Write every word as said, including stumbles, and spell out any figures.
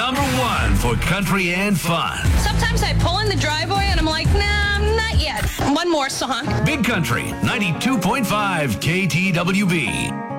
number one for country and fun. Sometimes I pull in the driveway and I'm like, nah, not yet. One more song. Big Country, ninety-two point five K T W B.